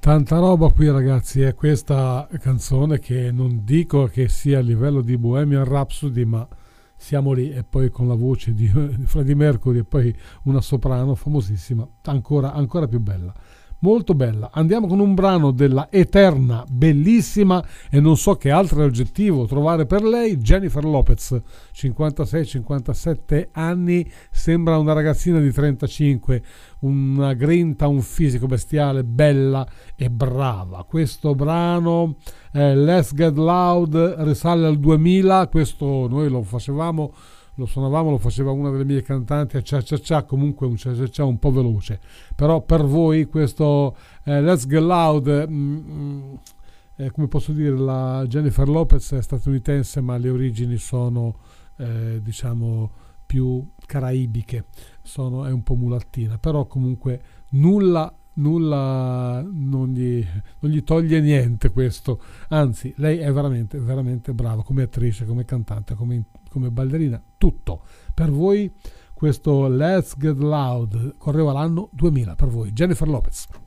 Tanta roba qui ragazzi, è questa canzone che non dico che sia a livello di Bohemian Rhapsody, ma siamo lì, e poi con la voce di Freddie Mercury e poi una soprano famosissima, ancora più bella. Molto bella. Andiamo con un brano della eterna, bellissima e non so che altro aggettivo trovare per lei, Jennifer Lopez, 56-57 anni, sembra una ragazzina di 35, una grinta, un fisico bestiale, bella e brava. Questo brano, Let's Get Loud, risale al 2000, questo noi lo facevamo, lo suonavamo, lo faceva una delle mie cantanti a cia cia cia, comunque un cia cia cia un po' veloce, però per voi questo Let's Get Loud, come posso dire, la Jennifer Lopez è statunitense ma le origini sono diciamo più caraibiche, è un po' mulattina, però comunque nulla non gli toglie niente questo, anzi lei è veramente veramente brava come attrice, come cantante, come ballerina, tutto. Per voi questo Let's Get Loud correva l'anno 2000, per voi Jennifer Lopez.